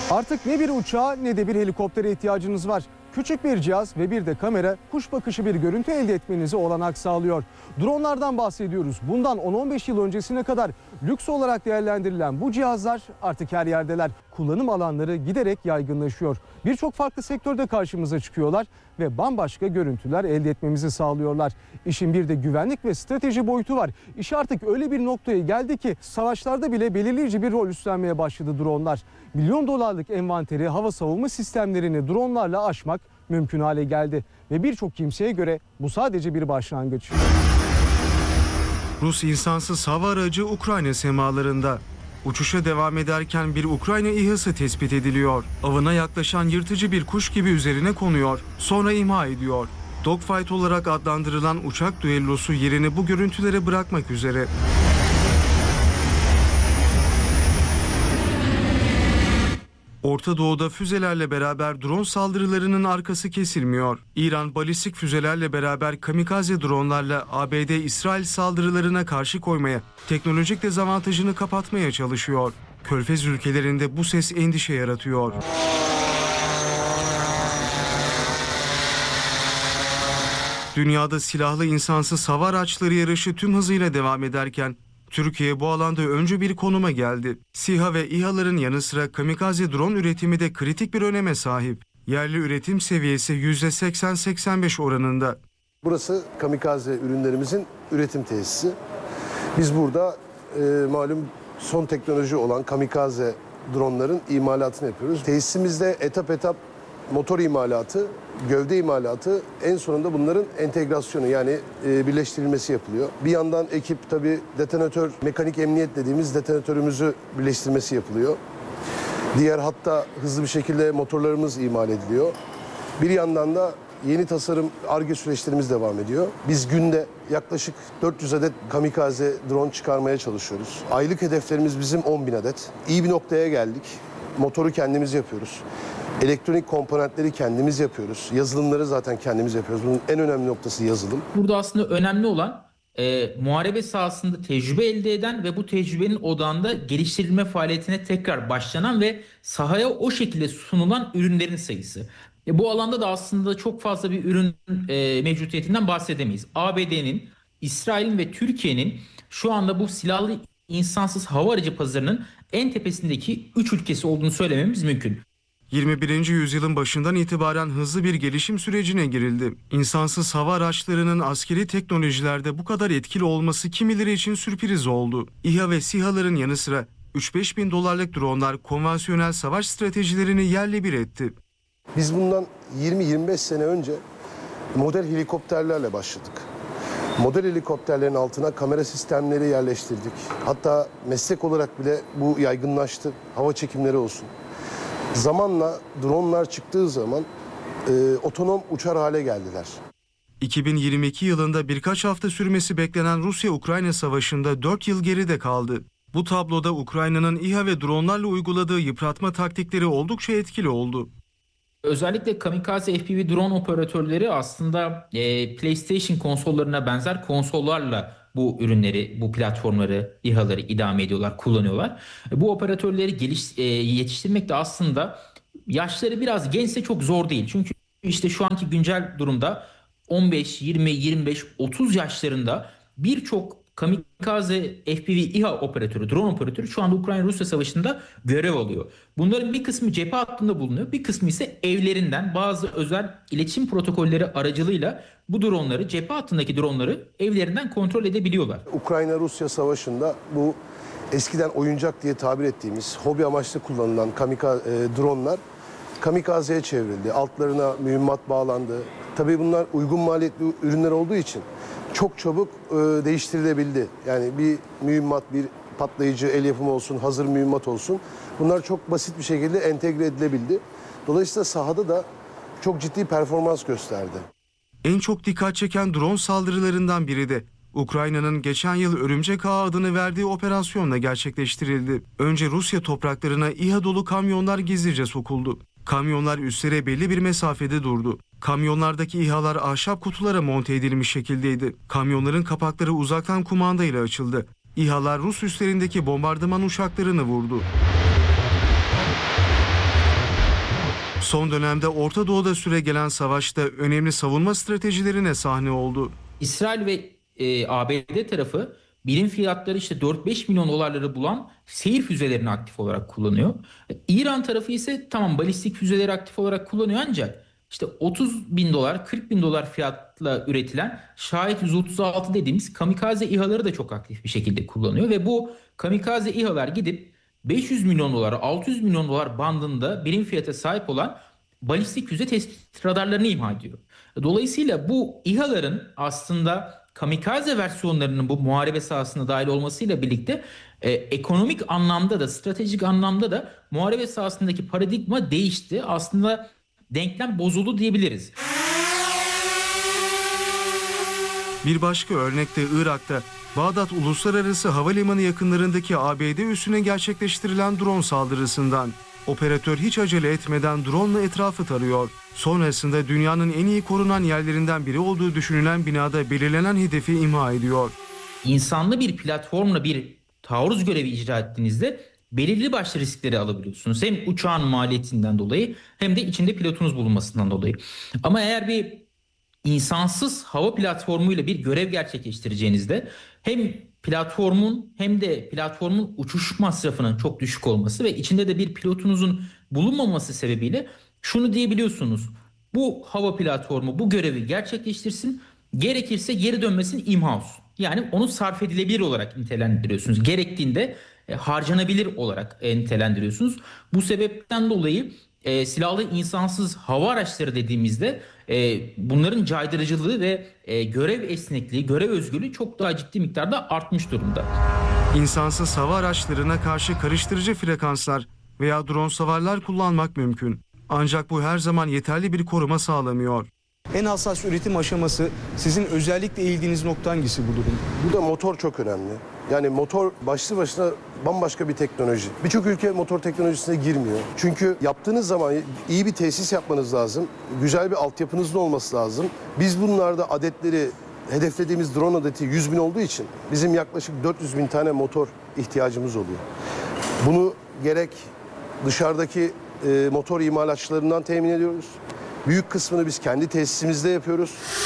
Artık ne bir uçağa ne de bir helikoptere ihtiyacınız var. Küçük bir cihaz ve bir de kamera kuş bakışı bir görüntü elde etmenize olanak sağlıyor. Dronlardan bahsediyoruz. Bundan 10-15 yıl öncesine kadar lüks olarak değerlendirilen bu cihazlar artık her yerdeler. Kullanım alanları giderek yaygınlaşıyor. Birçok farklı sektörde karşımıza çıkıyorlar ve bambaşka görüntüler elde etmemizi sağlıyorlar. İşin bir de güvenlik ve strateji boyutu var. İş artık öyle bir noktaya geldi ki savaşlarda bile belirleyici bir rol üstlenmeye başladı dronlar. Milyon dolarlık envanteri, hava savunma sistemlerini dronlarla aşmak mümkün hale geldi. Ve birçok kimseye göre bu sadece bir başlangıç. Rus insansız hava aracı Ukrayna semalarında. Uçuşa devam ederken bir Ukrayna İHA'sı tespit ediliyor. Avına yaklaşan yırtıcı bir kuş gibi üzerine konuyor, sonra imha ediyor. Dogfight olarak adlandırılan uçak düellosu yerini bu görüntülere bırakmak üzere. Orta Doğu'da füzelerle beraber drone saldırılarının arkası kesilmiyor. İran balistik füzelerle beraber kamikaze dronlarla ABD-İsrail saldırılarına karşı koymaya, teknolojik dezavantajını kapatmaya çalışıyor. Körfez ülkelerinde bu ses endişe yaratıyor. Dünyada silahlı insansız hava araçları yarışı tüm hızıyla devam ederken Türkiye bu alanda öncü bir konuma geldi. SİHA ve İHA'ların yanı sıra kamikaze drone üretimi de kritik bir öneme sahip. Yerli üretim seviyesi %80-85 oranında. Burası kamikaze ürünlerimizin üretim tesisi. Biz burada malum son teknoloji olan kamikaze dronların imalatını yapıyoruz. Tesisimizde etap etap motor imalatı, gövde imalatı, en sonunda bunların entegrasyonu yani birleştirilmesi yapılıyor. Bir yandan ekip tabii detonatör, mekanik emniyet dediğimiz detonatörümüzü birleştirmesi yapılıyor. Diğer hatta hızlı bir şekilde motorlarımız imal ediliyor. Bir yandan da yeni tasarım Ar-Ge süreçlerimiz devam ediyor. Biz günde yaklaşık 400 adet kamikaze drone çıkarmaya çalışıyoruz. Aylık hedeflerimiz bizim 10.000 adet. İyi bir noktaya geldik. Motoru kendimiz yapıyoruz. Elektronik komponentleri kendimiz yapıyoruz. Yazılımları zaten kendimiz yapıyoruz. Bunun en önemli noktası yazılım. Burada aslında önemli olan muharebe sahasında tecrübe elde eden ve bu tecrübenin odağında geliştirilme faaliyetine tekrar başlanan ve sahaya o şekilde sunulan ürünlerin sayısı. Bu alanda da aslında çok fazla bir ürün mevcutiyetinden bahsedemeyiz. ABD'nin, İsrail'in ve Türkiye'nin şu anda bu silahlı insansız hava aracı pazarının en tepesindeki 3 ülkesi olduğunu söylememiz mümkün. 21. yüzyılın başından itibaren hızlı bir gelişim sürecine girildi. İnsansız hava araçlarının askeri teknolojilerde bu kadar etkili olması kimileri için sürpriz oldu. İHA ve SİHA'ların yanı sıra 3-5 bin dolarlık dronlar konvansiyonel savaş stratejilerini yerle bir etti. Biz bundan 20-25 sene önce model helikopterlerle başladık. Model helikopterlerin altına kamera sistemleri yerleştirdik. Hatta meslek olarak bile bu yaygınlaştı. Hava çekimleri olsun. Zamanla dronlar çıktığı zaman otonom uçar hale geldiler. 2022 yılında birkaç hafta sürmesi beklenen Rusya-Ukrayna savaşında 4 yıl geride kaldı. Bu tabloda Ukrayna'nın İHA ve dronlarla uyguladığı yıpratma taktikleri oldukça etkili oldu. Özellikle kamikaze FPV drone operatörleri aslında PlayStation konsollarına benzer konsollarla bu ürünleri, bu platformları, İHA'ları idame ediyorlar, kullanıyorlar. Bu operatörleri yetiştirmek de aslında yaşları biraz gençse çok zor değil. Çünkü işte şu anki güncel durumda 15, 20, 25, 30 yaşlarında birçok kamikaze FPV İHA operatörü, drone operatörü şu anda Ukrayna-Rusya savaşında görev alıyor. Bunların bir kısmı cephe hattında bulunuyor, bir kısmı ise evlerinden bazı özel iletişim protokolleri aracılığıyla bu dronları, cephe hattındaki dronları evlerinden kontrol edebiliyorlar. Ukrayna-Rusya savaşında bu eskiden oyuncak diye tabir ettiğimiz hobi amaçlı kullanılan dronlar kamikazeye çevrildi. Altlarına mühimmat bağlandı. Tabii bunlar uygun maliyetli ürünler olduğu için çok çabuk değiştirilebildi. Yani bir mühimmat, bir patlayıcı el yapımı olsun, hazır mühimmat olsun. Bunlar çok basit bir şekilde entegre edilebildi. Dolayısıyla sahada da çok ciddi performans gösterdi. En çok dikkat çeken drone saldırılarından biri de Ukrayna'nın geçen yıl Örümcek Ağı adını verdiği operasyonla gerçekleştirildi. Önce Rusya topraklarına İHA dolu kamyonlar gizlice sokuldu. Kamyonlar üstlere belli bir mesafede durdu. Kamyonlardaki İHA'lar ahşap kutulara monte edilmiş şekildeydi. Kamyonların kapakları uzaktan kumandayla açıldı. İHA'lar Rus üslerindeki bombardıman uçaklarını vurdu. Son dönemde Orta Doğu'da süregelen savaşta önemli savunma stratejilerine sahne oldu. İsrail ve ABD tarafı birim fiyatları işte 4-5 milyon dolarları bulan seyir füzelerini aktif olarak kullanıyor. İran tarafı ise tamam balistik füzeleri aktif olarak kullanıyor ancak işte 30 bin dolar 40 bin dolar fiyatla üretilen Şahit 136 dediğimiz kamikaze İHA'ları da çok aktif bir şekilde kullanıyor. Ve bu kamikaze İHA'lar gidip 500 milyon dolar 600 milyon dolar bandında birim fiyata sahip olan balistik füze tespit radarlarını imha ediyor. Dolayısıyla bu İHA'ların aslında kamikaze versiyonlarının bu muharebe sahasına dahil olmasıyla birlikte ekonomik anlamda da stratejik anlamda da muharebe sahasındaki paradigma değişti. Aslında denklem bozuldu diyebiliriz. Bir başka örnekte Irak'ta Bağdat Uluslararası Havalimanı yakınlarındaki ABD üssüne gerçekleştirilen drone saldırısından. Operatör hiç acele etmeden drone'la etrafı tarıyor. Sonrasında dünyanın en iyi korunan yerlerinden biri olduğu düşünülen binada belirlenen hedefi imha ediyor. İnsanlı bir platformla bir taarruz görevi icra ettiğinizde belirli başlı riskleri alabiliyorsunuz. Hem uçağın maliyetinden dolayı hem de içinde pilotunuz bulunmasından dolayı. Ama eğer bir insansız hava platformuyla bir görev gerçekleştireceğinizde hem platformun hem de platformun uçuş masrafının çok düşük olması ve içinde de bir pilotunuzun bulunmaması sebebiyle şunu diyebiliyorsunuz. Bu hava platformu bu görevi gerçekleştirsin, gerekirse geri dönmesini imha olsun. Yani onu sarf edilebilir olarak nitelendiriyorsunuz. Gerektiğinde harcanabilir olarak nitelendiriyorsunuz. Bu sebepten dolayı silahlı insansız hava araçları dediğimizde bunların caydırıcılığı ve görev esnekliği, görev özgürlüğü çok daha ciddi miktarda artmış durumda. İnsansız hava araçlarına karşı karıştırıcı frekanslar veya drone savarlar kullanmak mümkün. Ancak bu her zaman yeterli bir koruma sağlamıyor. En hassas üretim aşaması sizin özellikle eğildiğiniz nokta hangisi bu durumda? Burada motor çok önemli. Yani motor başlı başına bambaşka bir teknoloji. Birçok ülke motor teknolojisine girmiyor. Çünkü yaptığınız zaman iyi bir tesis yapmanız lazım. Güzel bir altyapınızın olması lazım. Biz bunlarda adetleri, hedeflediğimiz drone adeti 100 bin olduğu için bizim yaklaşık 400 bin tane motor ihtiyacımız oluyor. Bunu gerek dışarıdaki motor imalatçılarından temin ediyoruz. Büyük kısmını biz kendi tesisimizde yapıyoruz.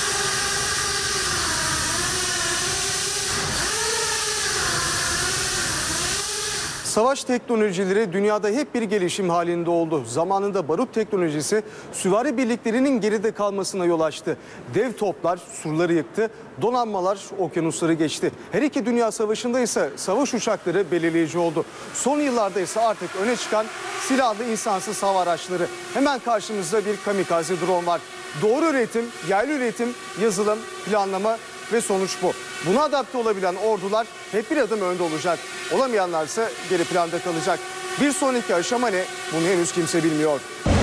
Savaş teknolojileri dünyada hep bir gelişim halinde oldu. Zamanında barut teknolojisi süvari birliklerinin geride kalmasına yol açtı. Dev toplar surları yıktı, donanmalar okyanusları geçti. Her iki dünya savaşında ise savaş uçakları belirleyici oldu. Son yıllarda ise artık öne çıkan silahlı insansız hava araçları. Hemen karşımızda bir kamikaze drone var. Doğru üretim, yerli üretim, yazılım, planlama ve sonuç bu. Buna adapte olabilen ordular hep bir adım önde olacak. Olamayanlarsa geri planda kalacak. Bir sonraki aşama ne? Bunu henüz kimse bilmiyor.